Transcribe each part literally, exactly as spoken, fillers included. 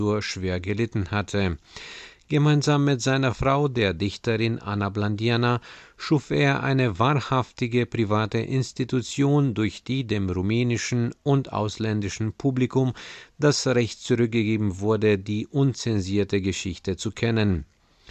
schwer gelitten hatte. Gemeinsam mit seiner Frau, der Dichterin Anna Blandiana, schuf er eine wahrhaftige private Institution, durch die dem rumänischen und ausländischen Publikum das Recht zurückgegeben wurde, die unzensierte Geschichte zu kennen.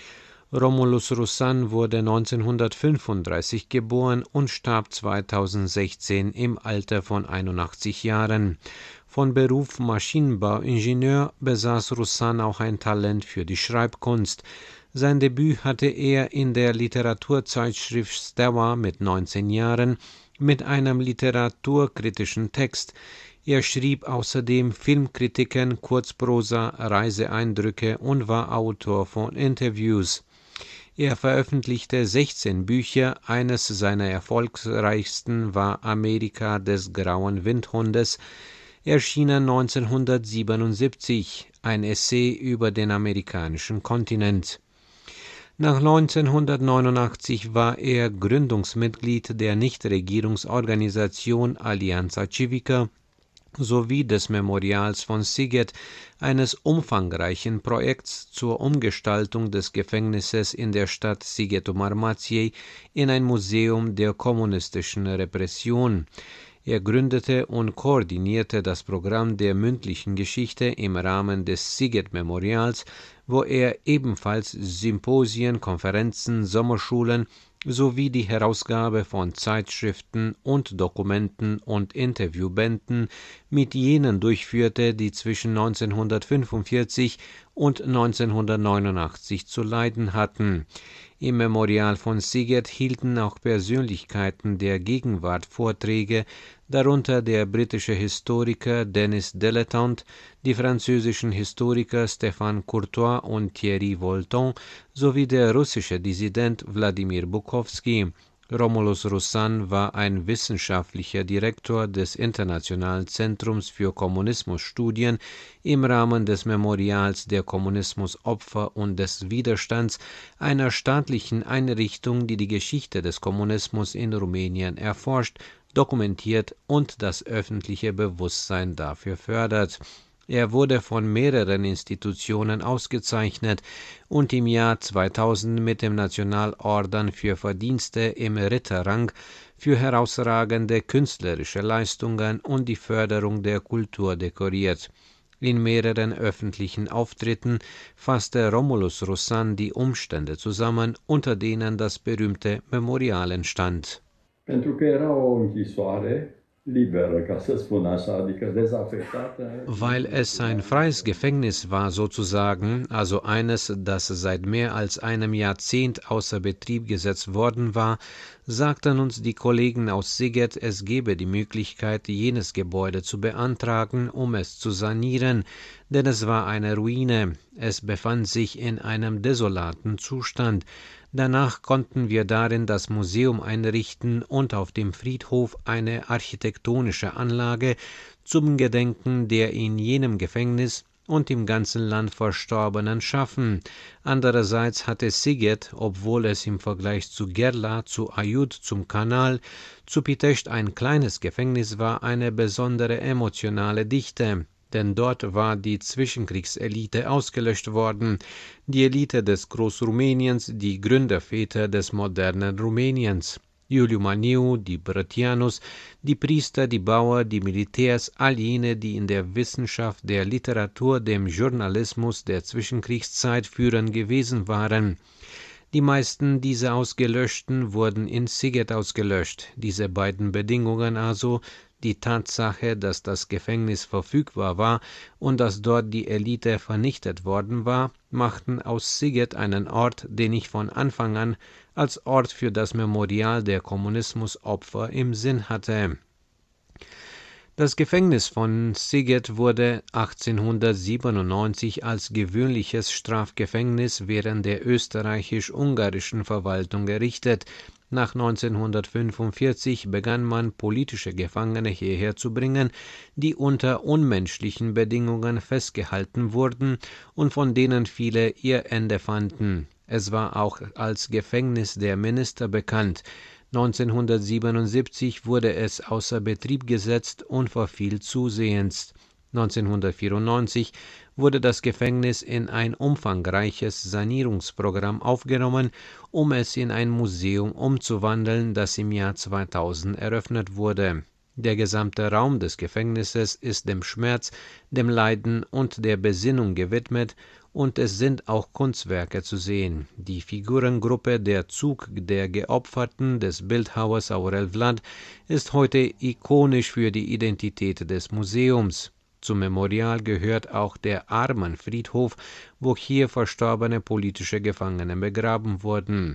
Romulus Rusan wurde neunzehnhundertfünfunddreißig geboren und starb zweitausendsechzehn im Alter von einundachtzig Jahren. Von Beruf Maschinenbauingenieur besaß Rusan auch ein Talent für die Schreibkunst. Sein Debüt hatte er in der Literaturzeitschrift Steaua mit neunzehn Jahren mit einem literaturkritischen Text. Er schrieb außerdem Filmkritiken, Kurzprosa, Reiseeindrücke und war Autor von Interviews. Er veröffentlichte sechzehn Bücher, eines seiner erfolgreichsten war Amerika des grauen Windhundes, erschienen neunzehnhundertsiebenundsiebzig, ein Essay über den amerikanischen Kontinent. Nach neunzehnhundertneunundachtzig war er Gründungsmitglied der Nichtregierungsorganisation Alianța Civică sowie des Memorials von Sighet, eines umfangreichen Projekts zur Umgestaltung des Gefängnisses in der Stadt Sighetul Marmației in ein Museum der kommunistischen Repression. Er gründete und koordinierte das Programm der mündlichen Geschichte im Rahmen des Sighet-Memorials, wo er ebenfalls Symposien, Konferenzen, Sommerschulen sowie die Herausgabe von Zeitschriften und Dokumenten und Interviewbänden mit jenen durchführte, die zwischen neunzehnhundertfünfundvierzig und neunzehnhundertneunundachtzig zu leiden hatten. Im Memorial von Sighet hielten auch Persönlichkeiten der Gegenwart Vorträge, darunter der britische Historiker Denis Dilettant, die französischen Historiker Stéphane Courtois und Thierry Volton sowie der russische Dissident Wladimir Bukovski. Romulus Rusan war ein wissenschaftlicher Direktor des Internationalen Zentrums für Kommunismusstudien im Rahmen des Memorials der Kommunismusopfer und des Widerstands, einer staatlichen Einrichtung, die die Geschichte des Kommunismus in Rumänien erforscht, dokumentiert und das öffentliche Bewusstsein dafür fördert. Er wurde von mehreren Institutionen ausgezeichnet und im Jahr zweitausend mit dem Nationalorden für Verdienste im Ritterrang für herausragende künstlerische Leistungen und die Förderung der Kultur dekoriert. In mehreren öffentlichen Auftritten fasste Romulus Rusan die Umstände zusammen, unter denen das berühmte Memorial entstand. Pentru că era o închisoare liberă, ca să spun așa, adică dezafectată. Weil es ein freies Gefängnis war sozusagen, also eines, das seit mehr als einem Jahrzehnt außer Betrieb gesetzt worden war, sagten uns die Kollegen aus Sighet, es gebe die Möglichkeit, jenes Gebäude zu beantragen, um es zu sanieren, denn es war eine Ruine, es befand sich in einem desolaten Zustand. Danach konnten wir darin das Museum einrichten und auf dem Friedhof eine architektonische Anlage zum Gedenken der in jenem Gefängnis und im ganzen Land Verstorbenen schaffen. Andererseits hatte Sighet, obwohl es im Vergleich zu Gerla, zu Aiud, zum Kanal, zu Pitești ein kleines Gefängnis war, eine besondere emotionale Dichte. Denn dort war die Zwischenkriegselite ausgelöscht worden, die Elite des Großrumäniens, die Gründerväter des modernen Rumäniens. Iuliu Maniu, die Brătianus, die Priester, die Bauer, die Militärs, all jene, die in der Wissenschaft, der Literatur, dem Journalismus der Zwischenkriegszeit führend gewesen waren. Die meisten dieser Ausgelöschten wurden in Sighet ausgelöscht. Diese beiden Bedingungen also, die Tatsache, dass das Gefängnis verfügbar war und dass dort die Elite vernichtet worden war, machten aus Sighet einen Ort, den ich von Anfang an als Ort für das Memorial der Kommunismusopfer im Sinn hatte. Das Gefängnis von Sighet wurde achtzehnhundertsiebenundneunzig als gewöhnliches Strafgefängnis während der österreichisch-ungarischen Verwaltung errichtet. Nach neunzehnhundertfünfundvierzig begann man, politische Gefangene hierher zu bringen, die unter unmenschlichen Bedingungen festgehalten wurden und von denen viele ihr Ende fanden. Es war auch als Gefängnis der Minister bekannt. neunzehnhundertsiebenundsiebzig wurde es außer Betrieb gesetzt und verfiel zusehends. neunzehnhundertvierundneunzig wurde das Gefängnis in ein umfangreiches Sanierungsprogramm aufgenommen, um es in ein Museum umzuwandeln, das im Jahr zweitausend eröffnet wurde. Der gesamte Raum des Gefängnisses ist dem Schmerz, dem Leiden und der Besinnung gewidmet, und es sind auch Kunstwerke zu sehen. Die Figurengruppe Der Zug der Geopferten des Bildhauers Aurel Vlad ist heute ikonisch für die Identität des Museums. Zum Memorial gehört auch der Armenfriedhof, wo hier verstorbene politische Gefangene begraben wurden.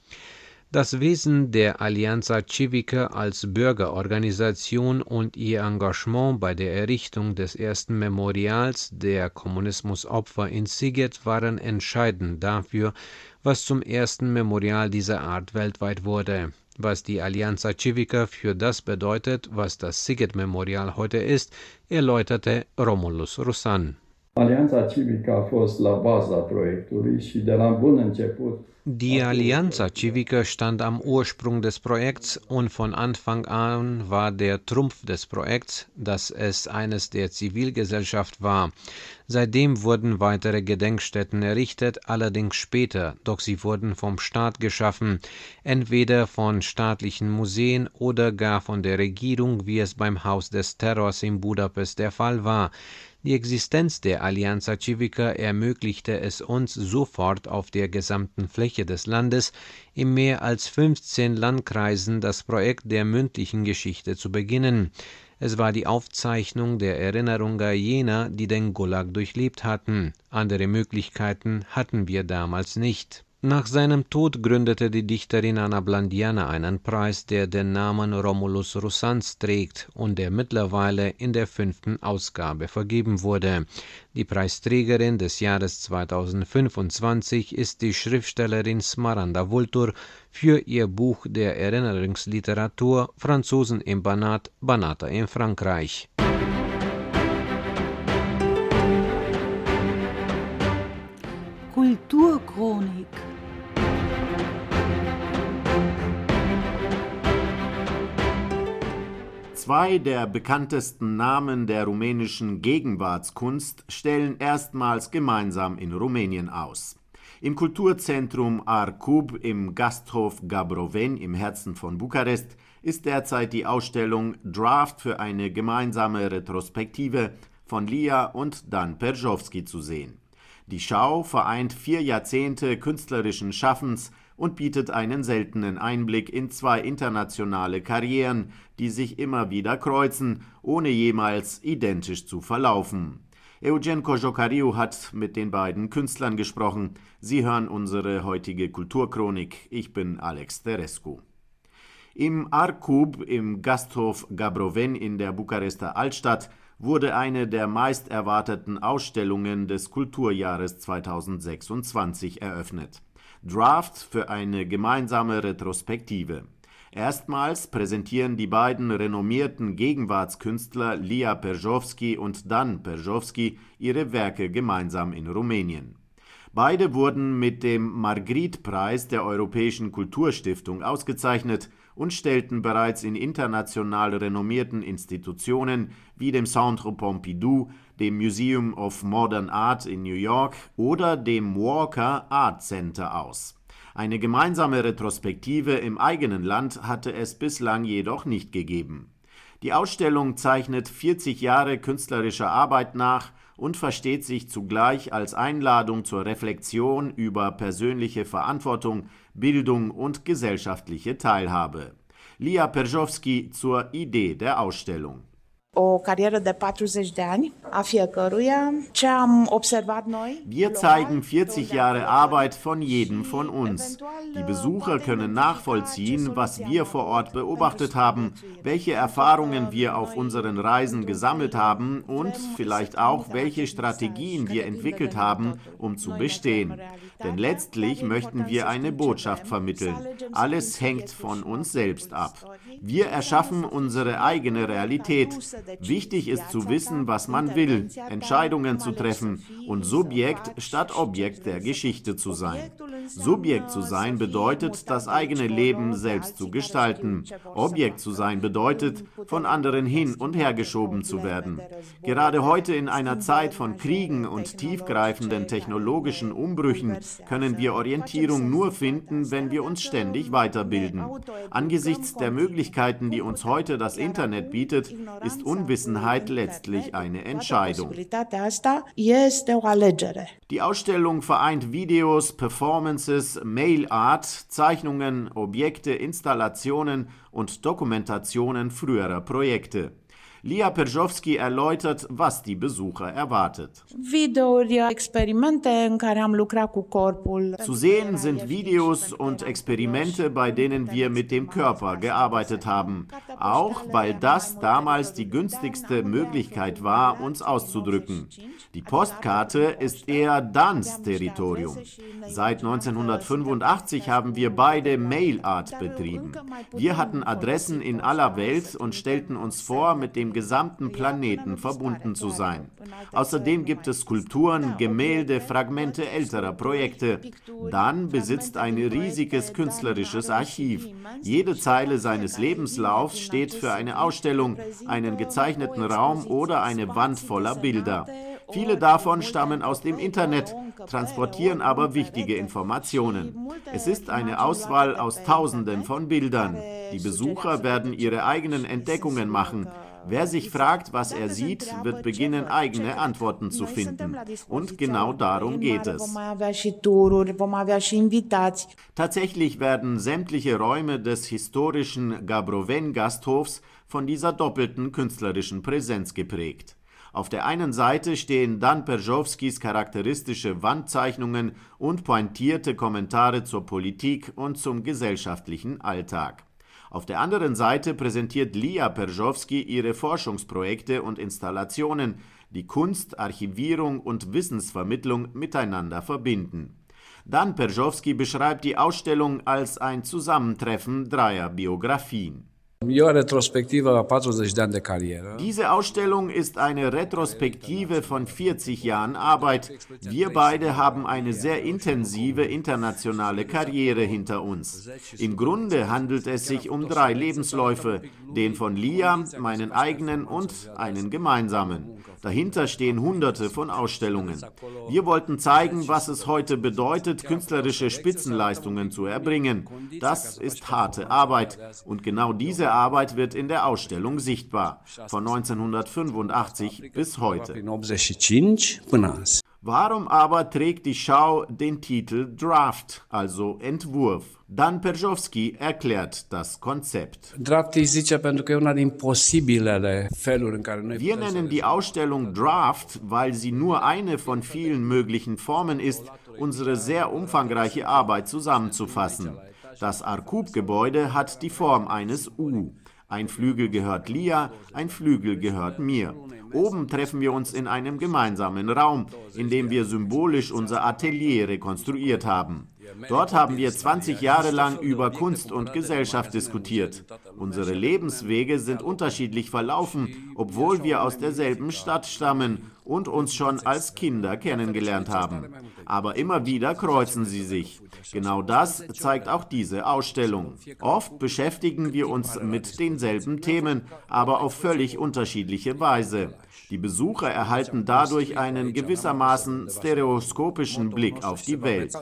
Das Wesen der Alianza Civica als Bürgerorganisation und ihr Engagement bei der Errichtung des ersten Memorials der Kommunismusopfer in Szeged waren entscheidend dafür, was zum ersten Memorial dieser Art weltweit wurde. Was die Alianza Civica für das bedeutet, was das Szeged-Memorial heute ist, erläuterte Romulus Rusan. Alianța Civică a fost la baza proiectului și de la bun început. Die Alianza Civica stand am Ursprung des Projekts und von Anfang an war der Trumpf des Projekts, dass es eines der Zivilgesellschaft war. Seitdem wurden weitere Gedenkstätten errichtet, allerdings später, doch sie wurden vom Staat geschaffen, entweder von staatlichen Museen oder gar von der Regierung, wie es beim Haus des Terrors in Budapest der Fall war. Die Existenz der Alianza Civica ermöglichte es uns, sofort auf der gesamten Fläche des Landes in mehr als fünfzehn Landkreisen das Projekt der mündlichen Geschichte zu beginnen. Es war die Aufzeichnung der Erinnerungen jener, die den Gulag durchlebt hatten. Andere Möglichkeiten hatten wir damals nicht. Nach seinem Tod gründete die Dichterin Anna Blandiana einen Preis, der den Namen Romulus Rusans trägt und der mittlerweile in der fünften Ausgabe vergeben wurde. Die Preisträgerin des Jahres zweitausendfünfundzwanzig ist die Schriftstellerin Smaranda Vultur für ihr Buch der Erinnerungsliteratur Franzosen im Banat, Banata in Frankreich. Kulturchronik. Zwei der bekanntesten Namen der rumänischen Gegenwartskunst stellen erstmals gemeinsam in Rumänien aus. Im Kulturzentrum Arcub im Gasthof Gabroven im Herzen von Bukarest ist derzeit die Ausstellung Draft für eine gemeinsame Retrospektive von Lia und Dan Perzhovsky zu sehen. Die Schau vereint vier Jahrzehnte künstlerischen Schaffens und bietet einen seltenen Einblick in zwei internationale Karrieren, die sich immer wieder kreuzen, ohne jemals identisch zu verlaufen. Eugen Cojocariu hat mit den beiden Künstlern gesprochen. Sie hören unsere heutige Kulturchronik. Ich bin Alex Terescu. Im Arcub im Gasthof Gabroven in der Bukarester Altstadt wurde eine der meist erwarteten Ausstellungen des Kulturjahres zweitausendsechsundzwanzig eröffnet. Draft für eine gemeinsame Retrospektive. Erstmals präsentieren die beiden renommierten Gegenwartskünstler Lia Perzhovsky und Dan Perzhovsky ihre Werke gemeinsam in Rumänien. Beide wurden mit dem Margrit-Preis der Europäischen Kulturstiftung ausgezeichnet und stellten bereits in international renommierten Institutionen wie dem Centre Pompidou, dem Museum of Modern Art in New York oder dem Walker Art Center aus. Eine gemeinsame Retrospektive im eigenen Land hatte es bislang jedoch nicht gegeben. Die Ausstellung zeichnet vierzig Jahre künstlerischer Arbeit nach und versteht sich zugleich als Einladung zur Reflexion über persönliche Verantwortung, Bildung und gesellschaftliche Teilhabe. Lia Perzhovsky zur Idee der Ausstellung. O carieră de patruzeci de ani a fiecăruia. Ce am observat noi? Wir zeigen vierzig Jahre Arbeit von jedem von uns. Die Besucher können nachvollziehen, was wir vor Ort beobachtet haben, welche Erfahrungen wir auf unseren Reisen gesammelt haben und vielleicht auch, welche Strategien wir entwickelt haben, um zu bestehen. Denn letztlich möchten wir eine Botschaft vermitteln. Alles hängt von uns selbst ab. Wir erschaffen unsere eigene Realität. Wichtig ist zu wissen, was man will, Entscheidungen zu treffen und Subjekt statt Objekt der Geschichte zu sein. Subjekt zu sein bedeutet, das eigene Leben selbst zu gestalten. Objekt zu sein bedeutet, von anderen hin und her geschoben zu werden. Gerade heute in einer Zeit von Kriegen und tiefgreifenden technologischen Umbrüchen können wir Orientierung nur finden, wenn wir uns ständig weiterbilden. Angesichts der Möglichkeiten, die uns heute das Internet bietet, ist Unwissenheit letztlich eine Entscheidung. Die Ausstellung vereint Videos, Performances, Mail Art, Zeichnungen, Objekte, Installationen und Dokumentationen früherer Projekte. Lia Perzhowski erläutert, was die Besucher erwartet. Zu sehen sind Videos und Experimente, bei denen wir mit dem Körper gearbeitet haben. Auch weil das damals die günstigste Möglichkeit war, uns auszudrücken. Die Postkarte ist eher Dans Territorium. Seit neunzehnhundertfünfundachtzig haben wir beide Mail Art betrieben. Wir hatten Adressen in aller Welt und stellten uns vor, mit dem gesamten Planeten verbunden zu sein. Außerdem gibt es Skulpturen, Gemälde, Fragmente älterer Projekte. Dan besitzt ein riesiges künstlerisches Archiv. Jede Zeile seines Lebenslaufs steht für eine Ausstellung, einen gezeichneten Raum oder eine Wand voller Bilder. Viele davon stammen aus dem Internet, transportieren aber wichtige Informationen. Es ist eine Auswahl aus Tausenden von Bildern. Die Besucher werden ihre eigenen Entdeckungen machen. Wer sich fragt, was er sieht, wird beginnen, eigene Antworten zu finden. Und genau darum geht es. Tatsächlich werden sämtliche Räume des historischen Gabrowen-Gasthofs von dieser doppelten künstlerischen Präsenz geprägt. Auf der einen Seite stehen Dan Perzhowskis charakteristische Wandzeichnungen und pointierte Kommentare zur Politik und zum gesellschaftlichen Alltag. Auf der anderen Seite präsentiert Lia Perzhowski ihre Forschungsprojekte und Installationen, die Kunst, Archivierung und Wissensvermittlung miteinander verbinden. Dan Perzhowski beschreibt die Ausstellung als ein Zusammentreffen dreier Biografien. Diese Ausstellung ist eine Retrospektive von vierzig Jahren Arbeit. Wir beide haben eine sehr intensive internationale Karriere hinter uns. Im Grunde handelt es sich um drei Lebensläufe, den von Lia, meinen eigenen und einen gemeinsamen. Dahinter stehen Hunderte von Ausstellungen. Wir wollten zeigen, was es heute bedeutet, künstlerische Spitzenleistungen zu erbringen. Das ist harte Arbeit und genau diese Arbeit wird in der Ausstellung sichtbar, von neunzehnhundertfünfundachtzig bis heute. Warum aber trägt die Schau den Titel Draft, also Entwurf? Dan Perzhowski erklärt das Konzept. Wir nennen die Ausstellung Draft, weil sie nur eine von vielen möglichen Formen ist, unsere sehr umfangreiche Arbeit zusammenzufassen. Das Arcub-Gebäude hat die Form eines U. Ein Flügel gehört Lia, ein Flügel gehört mir. Oben treffen wir uns in einem gemeinsamen Raum, in dem wir symbolisch unser Atelier rekonstruiert haben. Dort haben wir zwanzig Jahre lang über Kunst und Gesellschaft diskutiert. Unsere Lebenswege sind unterschiedlich verlaufen, obwohl wir aus derselben Stadt stammen und uns schon als Kinder kennengelernt haben. Aber immer wieder kreuzen sie sich. Genau das zeigt auch diese Ausstellung. Oft beschäftigen wir uns mit denselben Themen, aber auf völlig unterschiedliche Weise. Die Besucher erhalten dadurch einen gewissermaßen stereoskopischen Blick auf die Welt.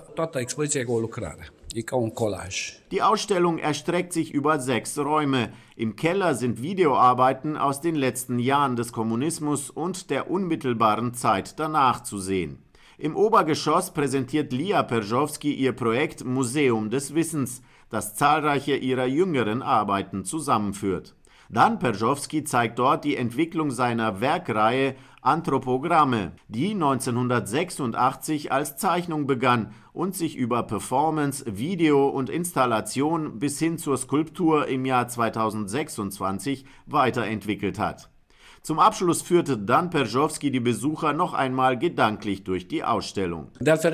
Die Ausstellung erstreckt sich über sechs Räume. Im Keller sind Videoarbeiten aus den letzten Jahren des Kommunismus und der unmittelbaren Zeit danach zu sehen. Im Obergeschoss präsentiert Lia Perzhowski ihr Projekt Museum des Wissens, das zahlreiche ihrer jüngeren Arbeiten zusammenführt. Dan Perzhowski zeigt dort die Entwicklung seiner Werkreihe Anthropogramme, die neunzehnhundertsechsundachtzig als Zeichnung begann und sich über Performance, Video und Installation bis hin zur Skulptur im Jahr zweitausendsechsundzwanzig weiterentwickelt hat. Zum Abschluss führte Dan Perjovski die Besucher noch einmal gedanklich durch die Ausstellung.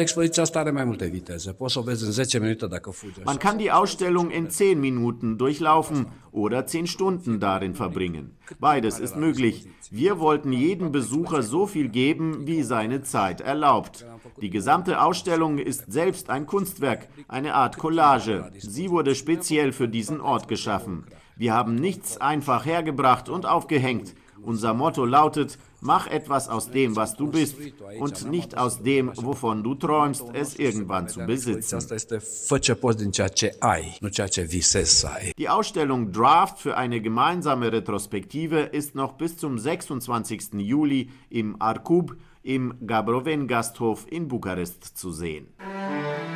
Man kann die Ausstellung in zehn Minuten durchlaufen oder zehn Stunden darin verbringen. Beides ist möglich. Wir wollten jedem Besucher so viel geben, wie seine Zeit erlaubt. Die gesamte Ausstellung ist selbst ein Kunstwerk, eine Art Collage. Sie wurde speziell für diesen Ort geschaffen. Wir haben nichts einfach hergebracht und aufgehängt. Unser Motto lautet, mach etwas aus dem, was du bist und nicht aus dem, wovon du träumst, es irgendwann zu besitzen. Die Ausstellung Draft für eine gemeinsame Retrospektive ist noch bis zum sechsundzwanzigsten Juli im Arcub im Gabroven Gasthof in Bukarest zu sehen.